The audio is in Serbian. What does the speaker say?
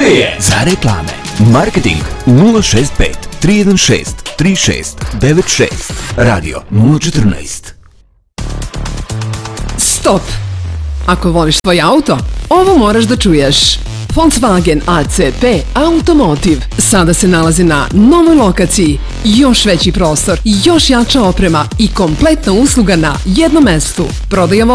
je za reklame. Marketing 065 316 3696. Radio 014. Stop! Ako voliš svoj auto, ovo moraš da čuješ. Volkswagen ACP Automotive sada se nalazi na novoj lokaciji. Još veći prostor, još jača oprema i kompletna usluga na jednom mestu. Prodajemo